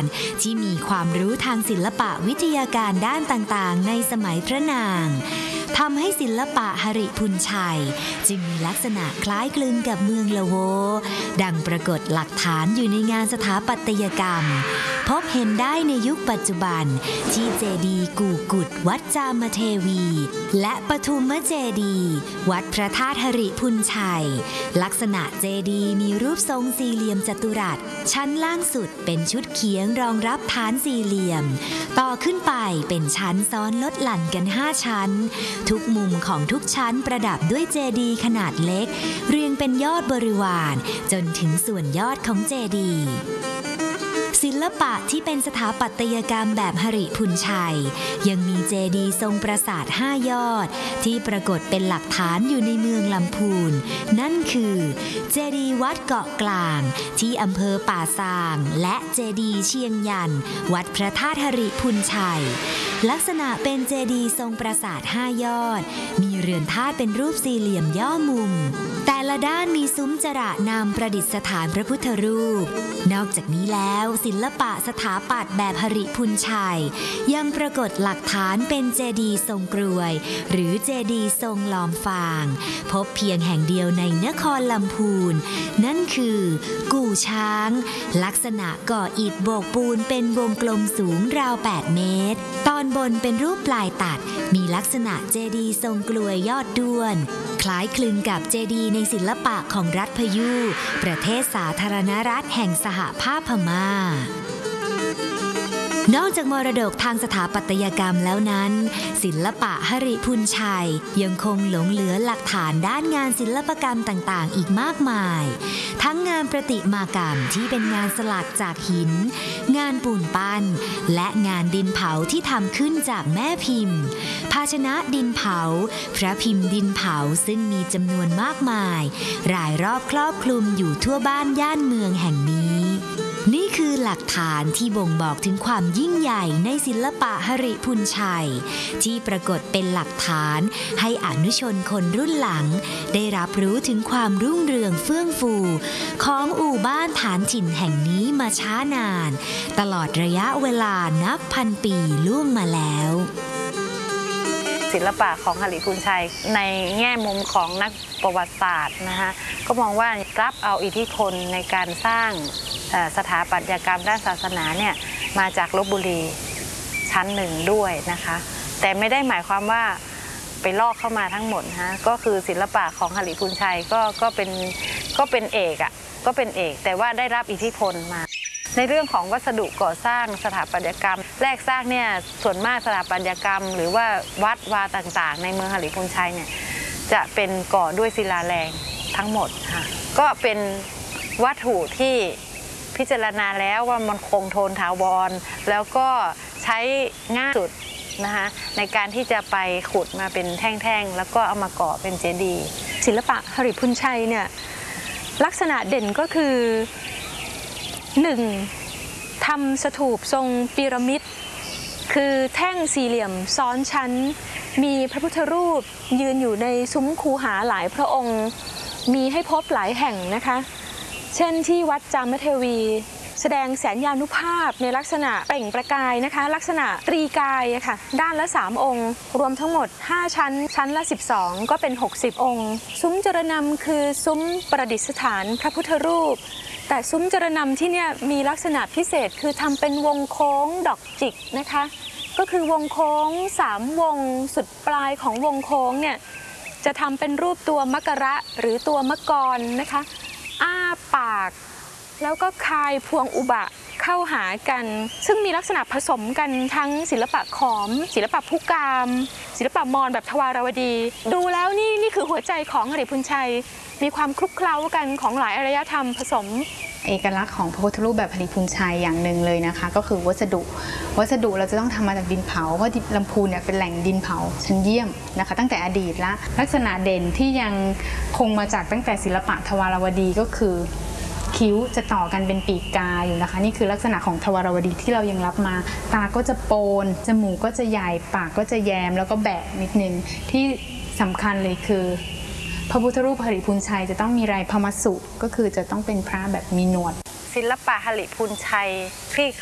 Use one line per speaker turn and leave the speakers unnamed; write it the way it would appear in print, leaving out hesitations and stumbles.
ที่มีความรู้ทางศิลปะวิทยาการด้านต่างๆในสมัยพระนางทำให้ศิลปะหริพุนชัยจึงมีลักษณะคล้ายคลึงกับเมืองละโวดังปรากฏหลักฐานอยู่ในงานสถาปัตยกรรมพบเห็นได้ในยุคปัจจุบันที่เจดีย์กู่กุดวัดจามเทวีและปทุมเจดีย์วัดพระธาตุหริพุนชัยลักษณะเจดีย์มีรูปทรงสี่เหลี่ยมจัตุรัสชั้นล่างสุดเป็นชุดเขียงรองรับฐานสี่เหลี่ยมต่อขึ้นไปเป็นชั้นซ้อนลดหลั่นกัน5ชั้นทุกมุมของทุกชั้นประดับด้วยเจดีย์ขนาดเล็กเรียงเป็นยอดบริวารจนถึงส่วนยอดของเจดีย์ศิลปะที่เป็นสถาปัตยกรรมแบบหริพุนชัยยังมีเจดีย์ทรงปราสาท5ยอดที่ปรากฏเป็นหลักฐานอยู่ในเมืองลำพูนนั่นคือเจดีย์วัดเกาะกลางที่อำเภอป่าซางและเจดีย์เชียงยันวัดพระธาตุหริพุนชัยลักษณะเป็นเจดีย์ทรงปราสาท5ยอดมีเรือนธาตุเป็นรูปสี่เหลี่ยมย่อมุมแต่ละด้านมีซุ้มจระนำประดิษฐานพระพุทธรูปนอกจากนี้แล้วศิลปะสถาปัตย์แบบหริพุนชัยยังปรากฏหลักฐานเป็นเจดีย์ทรงกรวยหรือเจดีย์ทรงลอมฟางพบเพียงแห่งเดียวในนครลำพูนนั่นคือกู่ช้างลักษณะก่ออิฐโบกปูนเป็นวงกลมสูงราว8 เมตรตอนบนเป็นรูปปลายตัดมีลักษณะเจดีย์ทรงกลวยยอดด้วนคล้ายคลึงกับเจดีย์ในศิลปะของรัฐพยูประเทศสาธารณรัฐแห่งสหภาพพม่านอกจากมรดกทางสถาปัตยกรรมแล้วนั้นศิลปะหริพุนชัยยังคงหลงเหลือหลักฐานด้านงานศิลปกรรมต่างๆอีกมากมายทั้งงานประติมากรรมที่เป็นงานสลักจากหินงานปูนปั้นและงานดินเผาที่ทำขึ้นจากแม่พิมพ์ภาชนะดินเผาพระพิมพ์ดินเผาซึ่งมีจำนวนมากมายรายรอบครอบคลุมอยู่ทั่วบ้านย่านเมืองแห่งนี้นี่คือหลักฐานที่บ่งบอกถึงความยิ่งใหญ่ในศิลปะหริพุนชัยที่ปรากฏเป็นหลักฐานให้อนุชนคนรุ่นหลังได้รับรู้ถึงความรุ่งเรืองเฟื่องฟูของอู่บ้านฐานถิ่นแห่งนี้มาช้านานตลอดระยะเวลานับพันปีล่วงมาแล้ว
ศิลปะของหริพุนชัยในแง่มุมของนักประวัติศาสตร์นะคะก็มองว่ารับเอาอิทธิพลในการสร้างสถาปัตยกรรมด้านศาสนาเนี่ยมาจากลพบุรีชั้นหนึ่งด้วยนะคะแต่ไม่ได้หมายความว่าไปลอกเข้ามาทั้งหมดนะก็คือศิลปะของหริพุนชัยก็เป็นเอกอ่ะก็เป็นเอกแต่ว่าได้รับอิทธิพลมาในเรื่องของวัสดุก่อสร้างสถาปัตยกรรมแรกสร้างเนี่ยส่วนมากสถาปัตยกรรมหรือว่าวัดวาต่างๆในเมืองหริพุนชัยเนี่ยจะเป็นก่อด้วยศิลาแรงทั้งหมดค่ะก็เป็นวัตถุที่พิจารณาแล้วว่ามันคงทนถาวรแล้วก็ใช้ง่ายสุดนะคะในการที่จะไปขุดมาเป็นแท่งๆแล้วก็เอามาก่อเป็นเจดีย์
ศิลปะหริพุนชัยเนี่ยลักษณะเด่นก็คือ 1. ทำสถูปทรงพีระมิดคือแท่งสี่เหลี่ยมซ้อนชั้นมีพระพุทธรูปยืนอยู่ในซุ้มคูหาหลายพระองค์มีให้พบหลายแห่งนะคะเช่นที่วัดจามเทวีแสดงแสนยานุภาพในลักษณะเปล่งประกายนะคะลักษณะตรีกายค่ะด้านละ3องค์รวมทั้งหมด5ชั้นชั้นละ12ก็เป็น60องค์ซุ้มจรณำคือซุ้มประดิษฐานพระพุทธรูปแต่ซุ้มจรณำที่เนี่ยมีลักษณะพิเศษคือทำเป็นวงโค้งดอกจิกนะคะก็คือวงโค้ง3วงสุดปลายของวงโค้งเนี่ยจะทำเป็นรูปตัวมกระหรือตัวมกรนะคะอ้าปากแล้วก็คายพวงอุบะเข้าหากันซึ่งมีลักษณะผสมกันทั้งศิลปะขอมศิลปะพุกามศิลปะมอญแบบทวารวดีดูแล้วนี่คือหัวใจของหริพุนชัยมีความคลุกเคล้ากันของหลายอารยธรรมผสม
เอกลักษณ์ของพระพุทธรูปแบบหริพุนชัยอย่างหนึ่งเลยนะคะก็คือวัสดุเราจะต้องทำมาจากดินเผาเพราะลำพูนเนี่ยเป็นแหล่งดินเผาชั้นเยี่ยมนะคะตั้งแต่อดีตละลักษณะเด่นที่ยังคงมาจากตั้งแต่ศิลปะทวารวดีก็คือคิ้วจะต่อกันเป็นปีกกาอยู่นะคะนี่คือลักษณะของทวารวดีที่เรายังรับมาตาก็จะโปนจมูกก็จะใหญ่ปากก็จะแยมแล้วก็แบะนิดนึงที่สำคัญเลยคือพระพุทธรูปหริพุนชัยจะต้องมีลายพมัสสุก็คือจะต้องเป็นพระแบบมีหนวด
ศิลปะหริพุนชัยคลี่